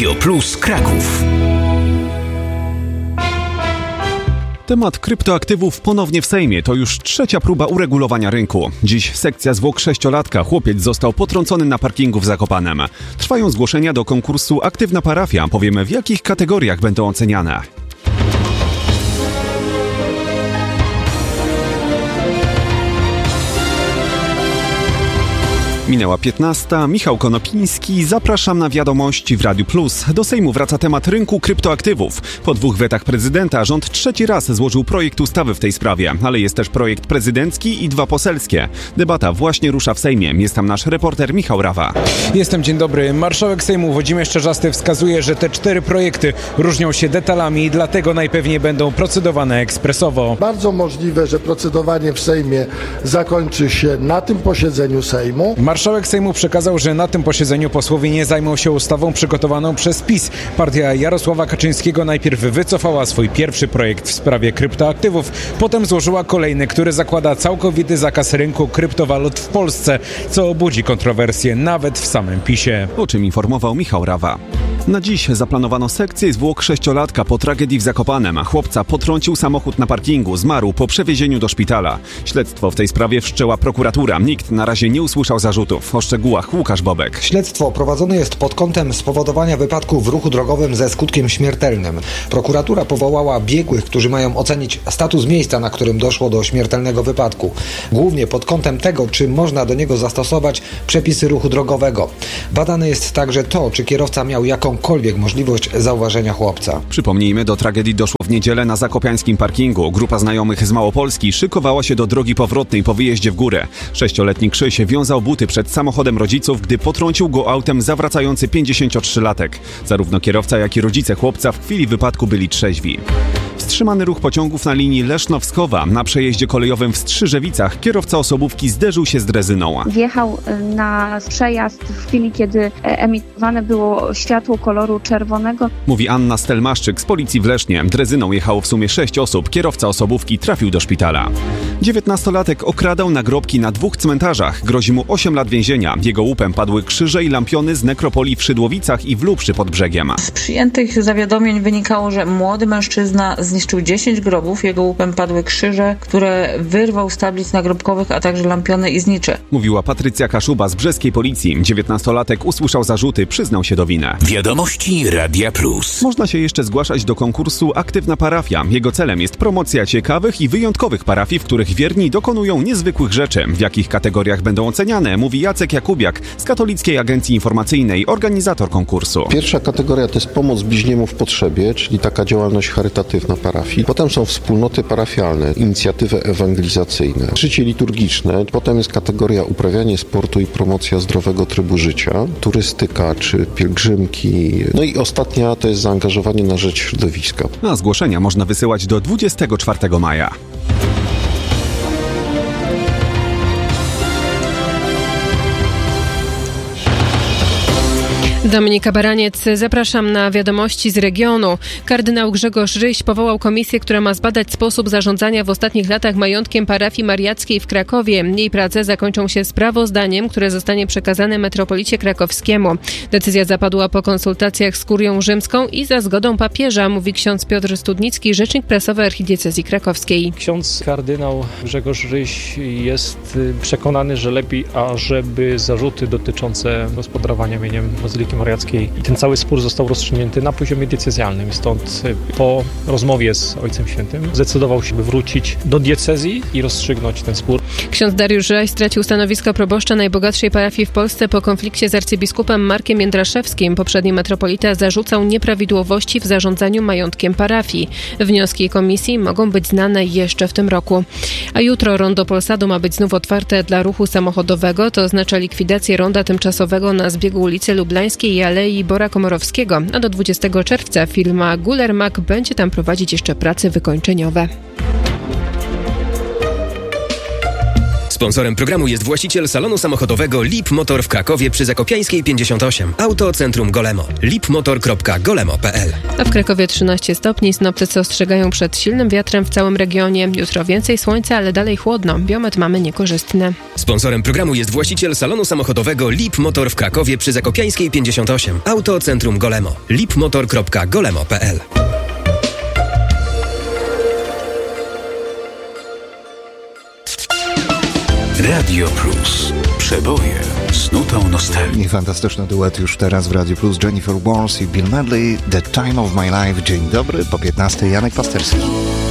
Radio Plus Kraków. Temat kryptoaktywów ponownie w Sejmie. To już trzecia próba uregulowania rynku. Dziś sekcja zwłok 6-latka. Chłopiec został potrącony na parkingu w Zakopanem. Trwają zgłoszenia do konkursu Aktywna Parafia. Powiemy, w jakich kategoriach będą oceniane. Minęła 15. Michał Konopiński. Zapraszam na wiadomości w Radiu Plus. Do Sejmu wraca temat rynku kryptoaktywów. Po 2 wetach prezydenta rząd trzeci raz złożył projekt ustawy w tej sprawie, ale jest też projekt prezydencki i 2 poselskie. Debata właśnie rusza w Sejmie. Jest tam nasz reporter Michał Rawa. Jestem, dzień dobry. Marszałek Sejmu Włodzimierz Czarzasty wskazuje, że te 4 projekty różnią się detalami i dlatego najpewniej będą procedowane ekspresowo. Bardzo możliwe, że procedowanie w Sejmie zakończy się na tym posiedzeniu Sejmu. Marszałek Sejmu przekazał, że na tym posiedzeniu posłowie nie zajmą się ustawą przygotowaną przez PiS. Partia Jarosława Kaczyńskiego najpierw wycofała swój pierwszy projekt w sprawie kryptoaktywów, potem złożyła kolejny, który zakłada całkowity zakaz rynku kryptowalut w Polsce, co budzi kontrowersje nawet w samym PiS-ie. O czym informował Michał Rawa. Na dziś zaplanowano sekcję zwłok 6-latka po tragedii w Zakopanem. Chłopca potrącił samochód na parkingu, zmarł po przewiezieniu do szpitala. Śledztwo w tej sprawie wszczęła prokuratura. Nikt na razie nie usłyszał zarzutów. O szczegółach Łukasz Bobek. Śledztwo prowadzone jest pod kątem spowodowania wypadku w ruchu drogowym ze skutkiem śmiertelnym. Prokuratura powołała biegłych, którzy mają ocenić status miejsca, na którym doszło do śmiertelnego wypadku. Głównie pod kątem tego, czy można do niego zastosować przepisy ruchu drogowego. Badane jest także to, czy kierowca miał jakąkolwiek możliwość zauważenia chłopca. Przypomnijmy, do tragedii doszło w niedzielę na zakopiańskim parkingu. Grupa znajomych z Małopolski szykowała się do drogi powrotnej po wyjeździe w górę. 6-letni Krzyś wiązał buty przed samochodem rodziców, gdy potrącił go autem zawracający 53-latek. Zarówno kierowca, jak i rodzice chłopca w chwili wypadku byli trzeźwi. Wstrzymany ruch pociągów na linii Leszno-Wskowa. Na przejeździe kolejowym w Strzyżewicach kierowca osobówki zderzył się z drezyną. Wjechał na przejazd w chwili, kiedy emitowane było światło koloru czerwonego. Mówi Anna Stelmaszczyk z policji w Lesznie. Drezyną jechało w sumie 6 osób. Kierowca osobówki trafił do szpitala. 19-latek okradał nagrobki na 2 cmentarzach. Grozi mu 8 lat więzienia. Jego łupem padły krzyże i lampiony z nekropolii w Szydłowicach i w Lubrzy pod brzegiem. Z przyjętych zawiadomień wynikało, że młody mężczyzna zniszczył 10 grobów. Jego łupem padły krzyże, które wyrwał z tablic nagrobkowych, a także lampiony i znicze. Mówiła Patrycja Kaszuba z brzeskiej policji. 19-latek usłyszał zarzuty, przyznał się do winy. Wiadomości Radia Plus. Można się jeszcze zgłaszać do konkursu Aktywna Parafia. Jego celem jest promocja ciekawych i wyjątkowych parafii, w których wierni dokonują niezwykłych rzeczy. W jakich kategoriach będą oceniane, mówi Jacek Jakubiak z Katolickiej Agencji Informacyjnej, organizator konkursu. Pierwsza kategoria to jest pomoc bliźniemu w potrzebie, czyli taka działalność charytatywna parafii. Potem są wspólnoty parafialne, inicjatywy ewangelizacyjne, życie liturgiczne. Potem jest kategoria uprawianie sportu i promocja zdrowego trybu życia, turystyka czy pielgrzymki. No i ostatnia to jest zaangażowanie na rzecz środowiska. A zgłoszenia można wysyłać do 24 maja. Dominika Baraniec, zapraszam na wiadomości z regionu. Kardynał Grzegorz Ryś powołał komisję, która ma zbadać sposób zarządzania w ostatnich latach majątkiem parafii mariackiej w Krakowie. Jej prace zakończą się sprawozdaniem, które zostanie przekazane metropolicie krakowskiemu. Decyzja zapadła po konsultacjach z kurią rzymską i za zgodą papieża, mówi ksiądz Piotr Studnicki, rzecznik prasowy archidiecezji krakowskiej. Ksiądz kardynał Grzegorz Ryś jest przekonany, że lepiej, ażeby zarzuty dotyczące gospodarowania mieniem Bazyliki Mariackiej i ten cały spór został rozstrzygnięty na poziomie diecezjalnym. Stąd po rozmowie z Ojcem Świętym zdecydował się, by wrócić do diecezji i rozstrzygnąć ten spór. Ksiądz Dariusz Żaś stracił stanowisko proboszcza najbogatszej parafii w Polsce po konflikcie z arcybiskupem Markiem Jędraszewskim. Poprzedni metropolita zarzucał nieprawidłowości w zarządzaniu majątkiem parafii. Wnioski komisji mogą być znane jeszcze w tym roku. A jutro rondo Polsadu ma być znów otwarte dla ruchu samochodowego. To oznacza likwidację ronda tymczasowego na zbiegu ulicy Lublańskiej i Alei Bora Komorowskiego, a do 20 czerwca firma Guller-Mack będzie tam prowadzić jeszcze prace wykończeniowe. Sponsorem programu jest właściciel salonu samochodowego Lip Motor w Krakowie przy Zakopiańskiej 58. Auto Centrum Golemo. lipmotor.golemo.pl. A w Krakowie 13 stopni. Synoptycy ostrzegają przed silnym wiatrem w całym regionie. Jutro więcej słońca, ale dalej chłodno. Biometr mamy niekorzystny. Sponsorem programu jest właściciel salonu samochodowego Lip Motor w Krakowie przy Zakopiańskiej 58. Auto Centrum Golemo. lipmotor.golemo.pl. Radio Plus. Przeboje z nutą nostalgii. I fantastyczny duet już teraz w Radio Plus. Jennifer Warnes i Bill Medley, The Time of My Life. Dzień dobry, po 15 Janek Pasterski.